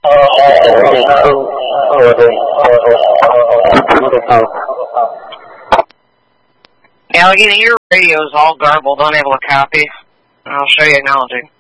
Allegheny, your radio is all garbled, unable to copy. I'll show you acknowledging.